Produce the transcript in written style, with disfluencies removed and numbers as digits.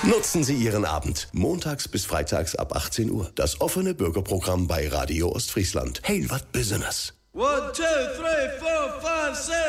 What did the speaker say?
Nutzen Sie Ihren Abend. Montags bis freitags ab 18 Uhr. Das offene Bürgerprogramm bei Radio Ostfriesland. Heil wat Business. 1, 2, 3, 4, 5, 6.